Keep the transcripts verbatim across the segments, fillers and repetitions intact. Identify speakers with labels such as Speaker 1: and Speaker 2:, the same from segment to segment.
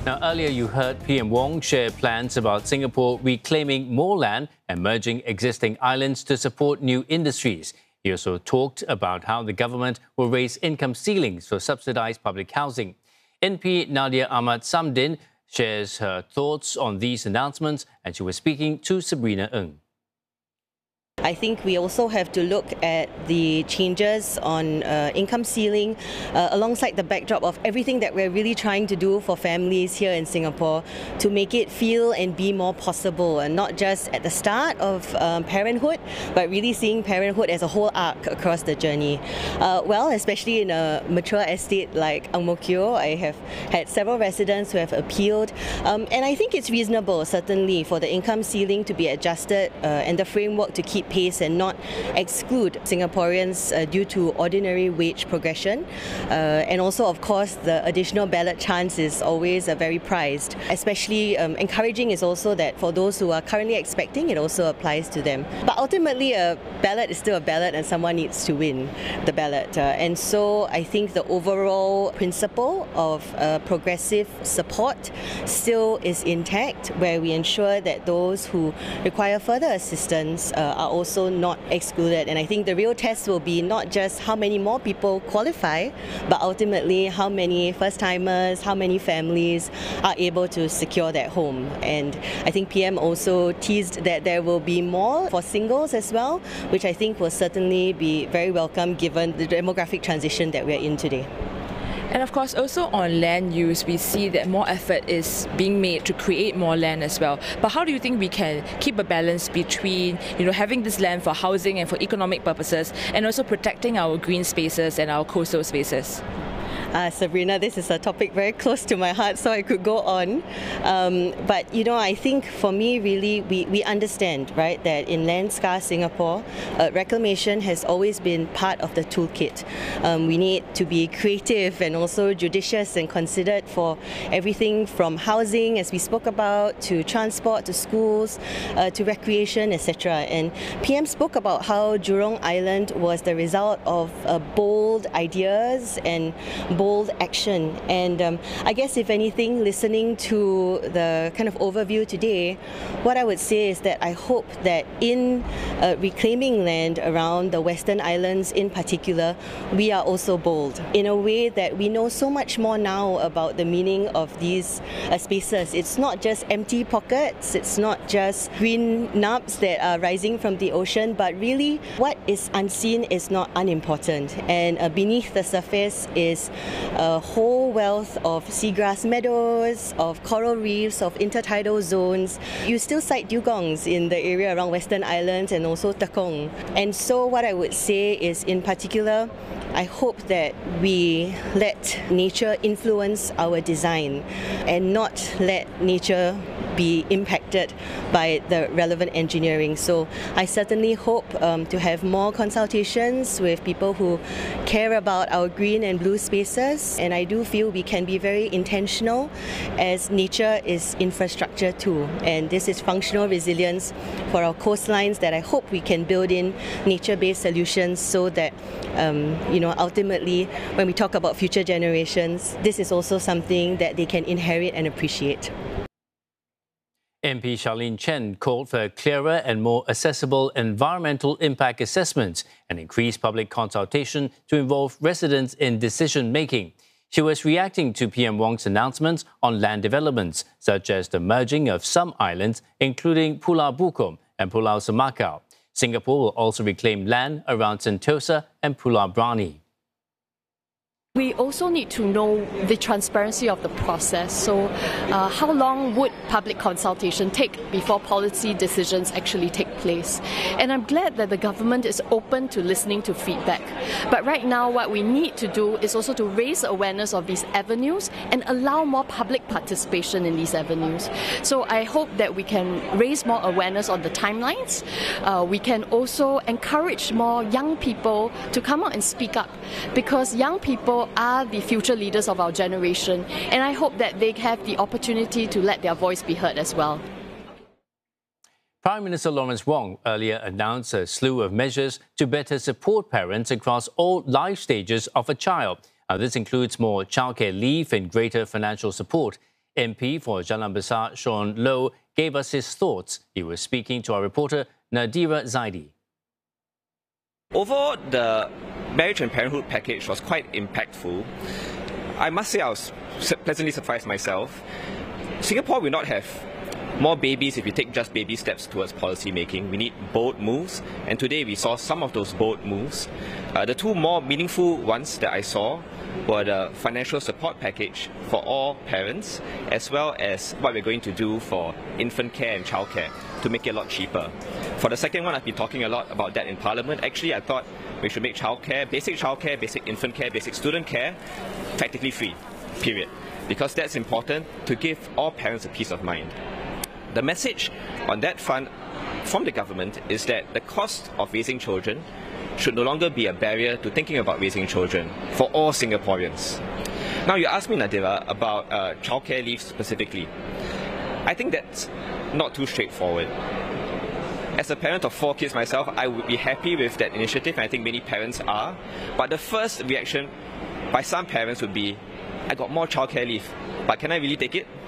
Speaker 1: Now, earlier you heard P M Wong share plans about Singapore reclaiming more land and merging existing islands to support new industries. He also talked about how the government will raise income ceilings for subsidised public housing. N P Nadia Ahmad Samdin shares her thoughts on these announcements, and she was speaking to Sabrina Ng.
Speaker 2: I think we also have to look at the changes on uh, income ceiling uh, alongside the backdrop of everything that we're really trying to do for families here in Singapore to make it feel and be more possible, and not just at the start of um, parenthood, but really seeing parenthood as a whole arc across the journey. Uh, well, especially in a mature estate like Ang Mo Kio, I have had several residents who have appealed, um, and I think it's reasonable, certainly, for the income ceiling to be adjusted uh, and the framework to keep pace and not exclude Singaporeans uh, due to ordinary wage progression. Uh, and also, of course, the additional ballot chance is always uh, very prized. Especially um, encouraging is also that for those who are currently expecting, it also applies to them. But ultimately, a ballot is still a ballot and someone needs to win the ballot. Uh, and so I think the overall principle of uh, progressive support still is intact, where we ensure that those who require further assistance uh, are also not excluded. And I think the real test will be not just how many more people qualify, but ultimately how many first-timers, how many families are able to secure that home. And I think P M also teased that there will be more for singles as well, which I think will certainly be very welcome given the demographic transition that we're in today.
Speaker 3: And of course, also on land use, we see that more effort is being made to create more land as well. But how do you think we can keep a balance between, you know, having this land for housing and for economic purposes, and also protecting our green spaces and our coastal spaces?
Speaker 2: Uh, Sabrina, this is a topic very close to my heart, so I could go on. Um, but, you know, I think for me, really, we, we understand, right, that in land-scarce Singapore, uh, reclamation has always been part of the toolkit. Um, we need to be creative and also judicious and considered for everything from housing, as we spoke about, to transport, to schools, uh, to recreation, et cetera. And P M spoke about how Jurong Island was the result of uh, bold ideas and bold action. And um, I guess, if anything, listening to the kind of overview today, what I would say is that I hope that in uh, reclaiming land around the Western Islands in particular, we are also bold in a way that we know so much more now about the meaning of these uh, spaces. It's not just empty pockets, it's not just green knobs that are rising from the ocean, but really what is unseen is not unimportant. And uh, beneath the surface is a whole wealth of seagrass meadows, of coral reefs, of intertidal zones. You still sight dugongs in the area around Western Islands and also Tekong. And so what I would say is, in particular, I hope that we let nature influence our design and not let nature be impacted by the relevant engineering. So I certainly hope um, to have more consultations with people who care about our green and blue spaces, and I do feel we can be very intentional, as nature is infrastructure too, and this is functional resilience for our coastlines that I hope we can build in nature-based solutions so that um, you know, ultimately when we talk about future generations, this is also something that they can inherit and appreciate.
Speaker 1: M P Charlene Chen called for clearer and more accessible environmental impact assessments and increased public consultation to involve residents in decision-making. She was reacting to P M Wong's announcements on land developments, such as the merging of some islands, including Pulau Bukom and Pulau Semakau. Singapore will also reclaim land around Sentosa and Pulau Brani.
Speaker 4: We also need to know the transparency of the process. So uh, how long would public consultation take before policy decisions actually take place? And I'm glad that the government is open to listening to feedback. But right now, what we need to do is also to raise awareness of these avenues and allow more public participation in these avenues. So I hope that we can raise more awareness on the timelines. Uh, we can also encourage more young people to come out and speak up, because young people are the future leaders of our generation, and I hope that they have the opportunity to let their voice be heard as well.
Speaker 1: Prime Minister Lawrence Wong earlier announced a slew of measures to better support parents across all life stages of a child. Now, this includes more childcare leave and greater financial support. M P for Jalan Besar, Sean Low, gave us his thoughts. He was speaking to our reporter, Nadira Zaidi.
Speaker 5: Overall, the marriage and parenthood package was quite impactful. I must say I was pleasantly surprised myself. Singapore will not have more babies if we take just baby steps towards policy making. We need bold moves, and today we saw some of those bold moves. Uh, the two more meaningful ones that I saw were the financial support package for all parents, as well as what we're going to do for infant care and childcare to make it a lot cheaper. For the second one, I've been talking a lot about that in Parliament. Actually, I thought we should make childcare, basic childcare, basic infant care, basic student care, practically free, period. Because that's important to give all parents a peace of mind. The message on that front from the government is that the cost of raising children should no longer be a barrier to thinking about raising children for all Singaporeans. Now, you asked me, Nadira, about uh, childcare leave specifically. I think that's not too straightforward. As a parent of four kids myself, I would be happy with that initiative, and I think many parents are. But the first reaction by some parents would be, I got more childcare leave, but can I really take it?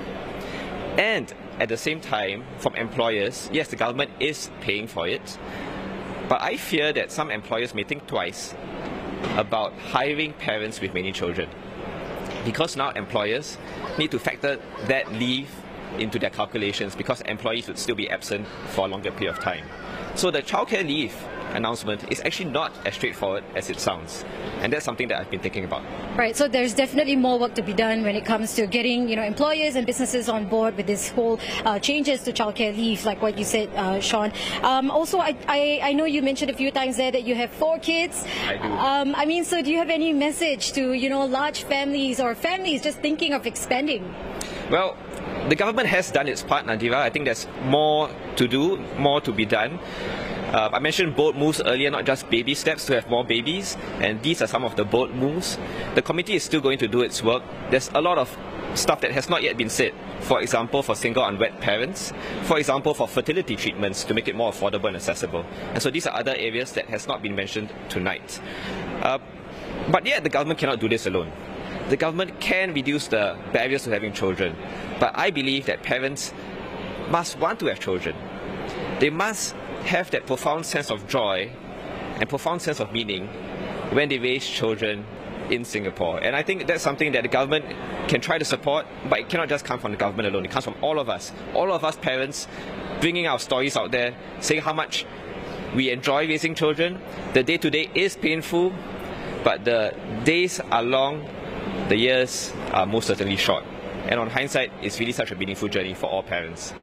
Speaker 5: And at the same time, from employers, yes, the government is paying for it, but I fear that some employers may think twice about hiring parents with many children, because now employers need to factor that leave into their calculations, because employees would still be absent for a longer period of time. So the childcare leave announcement is actually not as straightforward as it sounds, and that's something that I've been thinking about.
Speaker 6: Right, so there's definitely more work to be done when it comes to getting, you know, employers and businesses on board with this whole uh, changes to childcare leave, like what you said, uh, Sean. Um, also, I, I I know you mentioned a few times there that you have four kids.
Speaker 5: I do.
Speaker 6: Um, I mean, so do you have any message to, you know, large families or families just thinking of expanding?
Speaker 5: Well, the government has done its part, Nadira. I think there's more to do, more to be done. Uh, I mentioned bold moves earlier, not just baby steps to have more babies, and these are some of the bold moves. The committee is still going to do its work. There's a lot of stuff that has not yet been said. For example, for single unwed parents. For example, for fertility treatments to make it more affordable and accessible. And so these are other areas that has not been mentioned tonight. Uh, but yet the government cannot do this alone. The government can reduce the barriers to having children, but I believe that parents must want to have children. They must have that profound sense of joy and profound sense of meaning when they raise children in Singapore. And I think that's something that the government can try to support, but it cannot just come from the government alone. It comes from all of us, all of us parents, bringing our stories out there, saying how much we enjoy raising children. The day-to-day is painful, but the days are long, the years are most certainly short. And on hindsight, it's really such a meaningful journey for all parents.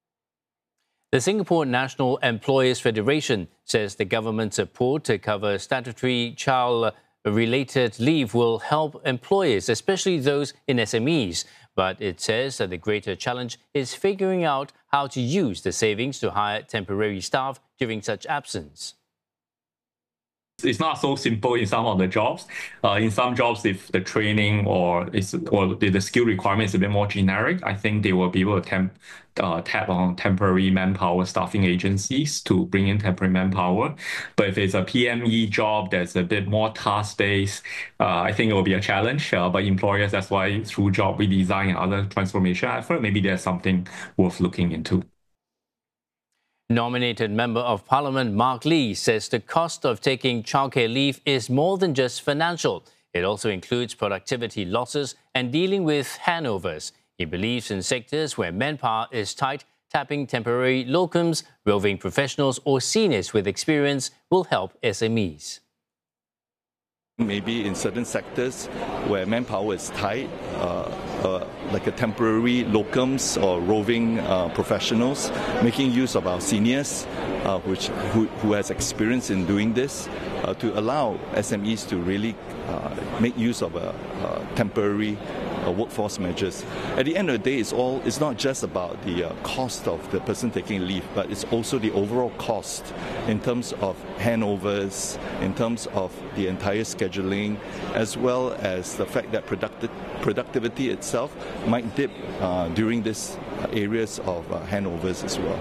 Speaker 1: The Singapore National Employers Federation says the government's support to cover statutory child-related leave will help employers, especially those in S M Es. But it says that the greater challenge is figuring out how to use the savings to hire temporary staff during such absence.
Speaker 7: It's not so simple in some of the jobs. Uh, in some jobs, if the training or is or the, the skill requirement is a bit more generic, I think they will be able to temp, uh, tap on temporary manpower staffing agencies to bring in temporary manpower. But if it's a P M E job that's a bit more task-based, uh, I think it will be a challenge. Uh, but employers, that's why through job redesign and other transformation effort, maybe there's something worth looking into.
Speaker 1: Nominated Member of Parliament Mark Lee says the cost of taking childcare leave is more than just financial. It also includes productivity losses and dealing with handovers. He believes in sectors where manpower is tight, tapping temporary locums, roving professionals or seniors with experience will help S M Es.
Speaker 8: Maybe in certain sectors where manpower is tight, uh, uh, like a temporary locums or roving uh, professionals, making use of our seniors, uh, which who, who has experience in doing this, uh, to allow S M Es to really uh, make use of a, a temporary uh, workforce measures. At the end of the day, it's all it's not just about the uh, cost of the person taking leave, but it's also the overall cost in terms of handovers, in terms of the entire scheduling, as well as the fact that producti productivity itself might dip uh, during these areas of uh, handovers as well.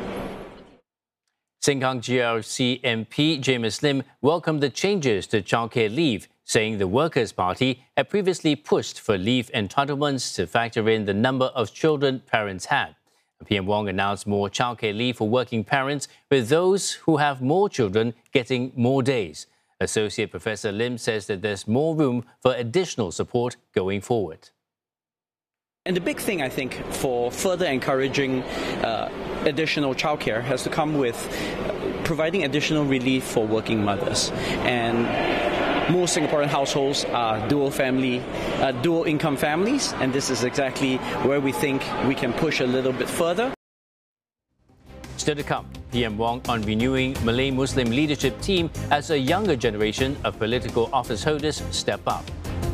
Speaker 1: Sengkang G R C M P James Lim welcomed the changes to childcare leave. saying the Workers' Party had previously pushed for leave entitlements to factor in the number of children parents had. P M Wong announced more childcare leave for working parents, with those who have more children getting more days. Associate Professor Lim says that there's more room for additional support going forward.
Speaker 9: And the big thing, I think, for further encouraging uh, additional childcare has to come with providing additional relief for working mothers. And most Singaporean households are dual family, uh, dual income families, and this is exactly where we think we can push a little bit further.
Speaker 1: Still to come, P M Wong on renewing Malay Muslim leadership team as a younger generation of political office holders step up.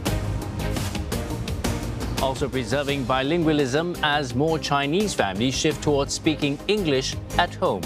Speaker 1: Also preserving bilingualism as more Chinese families shift towards speaking English at home.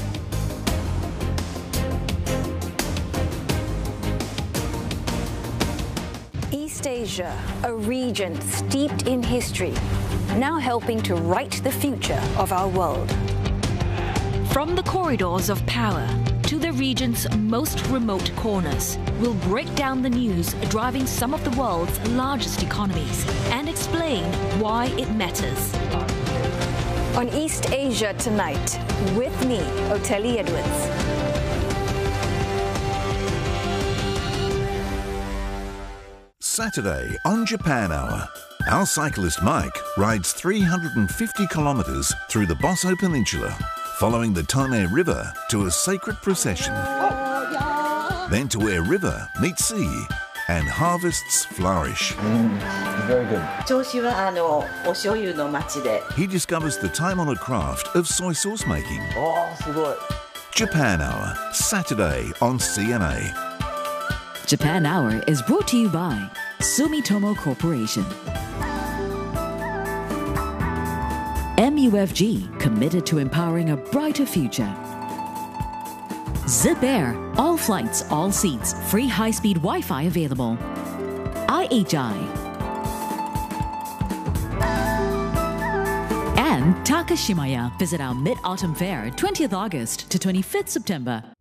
Speaker 10: East Asia, a region steeped in history, now helping to write the future of our world.
Speaker 11: From the corridors of power to the region's most remote corners, we'll break down the news driving some of the world's largest economies and explain why it matters.
Speaker 10: On East Asia Tonight, with me, Oteli Edwards.
Speaker 12: Saturday on Japan Hour, our cyclist Mike rides three hundred fifty kilometres through the Bosso Peninsula, following the Tone River to a sacred procession. Then to where river meets sea and harvests flourish.
Speaker 13: Mm, very good.
Speaker 12: He discovers the time-honoured craft of soy sauce making.
Speaker 13: Oh,
Speaker 12: Japan Hour, Saturday on C N A.
Speaker 14: Japan Hour is brought to you by Sumitomo Corporation. M U F G, committed to empowering a brighter future. Zip Air, all flights, all seats, free high-speed Wi-Fi available. I H I. And Takashimaya. Visit our Mid-Autumn Fair, twentieth August to twenty-fifth September.